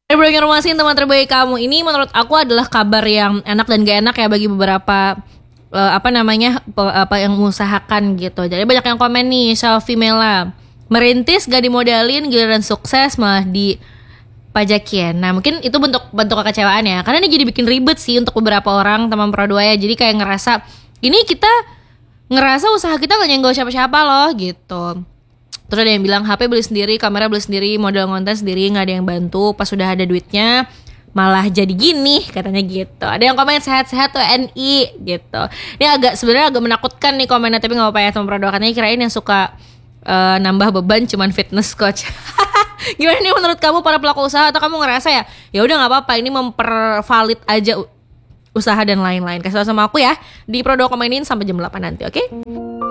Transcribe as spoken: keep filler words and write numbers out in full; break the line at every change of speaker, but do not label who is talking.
Informasi teman terbaik kamu ini menurut aku adalah kabar yang enak dan gak enak ya bagi beberapa uh, apa namanya pe- apa yang mengusahakan gitu. Jadi banyak yang komen nih, Selfie Mela merintis gak dimodalin, giliran sukses malah dipajakin. Nah mungkin itu bentuk bentuk kekecewaan ya, karena ini jadi bikin ribet sih untuk beberapa orang teman Pro dua ya. Jadi kayak ngerasa ini kita ngerasa usaha kita gak nyenggol siapa-siapa loh gitu. Terus ada yang bilang H P beli sendiri, kamera beli sendiri, modal konten sendiri, gak ada yang bantu. Pas sudah ada duitnya malah jadi gini katanya gitu. Ada yang komen sehat-sehat tuh N I gitu. Ini agak sebenarnya agak menakutkan nih komennya, tapi gak apa-apa ya teman Pro dua. Katanya kirain yang suka uh, nambah beban cuman fitness coach. Gimana nih menurut kamu para pelaku usaha, atau kamu ngerasa ya ya udah nggak apa-apa, ini mempervalid aja u- usaha dan lain-lain. Kasih tau sama aku ya di Pro dua Komenin sampai jam delapan nanti, oke? Okay?